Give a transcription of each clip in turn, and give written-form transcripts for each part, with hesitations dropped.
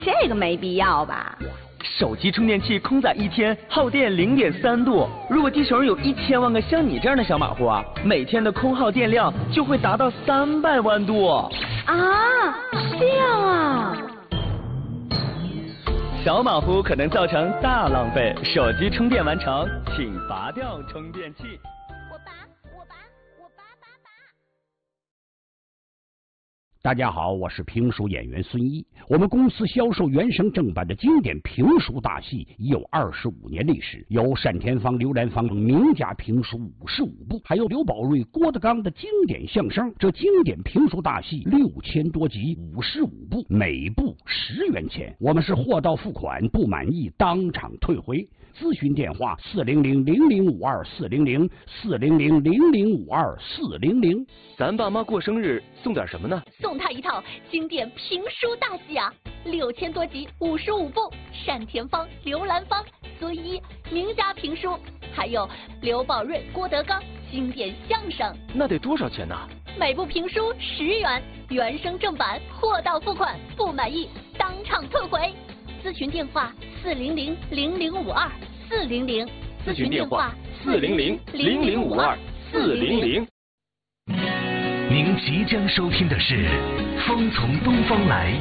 这个没必要吧？ 手机充电器空载1天耗电0.3度，如果地球上有1000万个像你这样的小马虎啊，每天的空耗电量就会达到300万度。 啊，这样啊！ 小马虎可能造成大浪费，手机充电完成，请拔掉充电器。 大家好，我是评书演员孙一。我们公司销售原声正版的经典评书大戏已有25年历史，有单田芳、刘兰芳等名家评书55部，还有刘宝瑞、郭德纲的经典相声。这经典评书大戏6000多集，55部，每部10元钱。我们是货到付款，不满意当场退回。咨询电话400-0052-400，400-0052-400。 咱爸妈过生日送点什么呢？ 送他一套经典评书大戏啊，6000多集55部，单田芳、刘兰芳、孙一名家评书，还有刘宝瑞、郭德纲经典相声。 那得多少钱呢？ 每部评书10元，原声正版，货到付款，不满意当场退回。咨询电话400-0052-400， 咨询电话400-0052-400。 您即将收听的是《风从东方来》，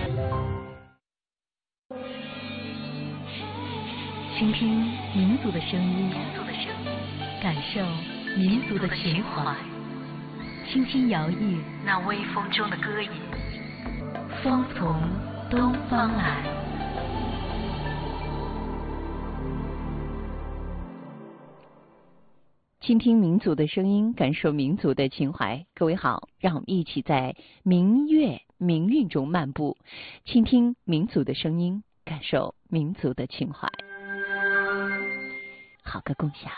倾听民族的声音，感受民族的情怀，轻轻摇曳那微风中的歌吟。风从东方来。倾听民族的声音，感受民族的情怀。各位好，让我们一起在民乐民韵中漫步，倾听民族的声音，感受民族的情怀。好歌共享。